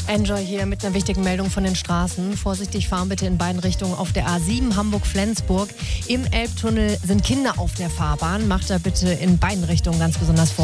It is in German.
Enjoy hier mit einer wichtigen Meldung von den Straßen. Vorsichtig fahren bitte in beiden Richtungen auf der A7 Hamburg-Flensburg. Im Elbtunnel sind Kinder auf der Fahrbahn. Macht da bitte in beiden Richtungen ganz besonders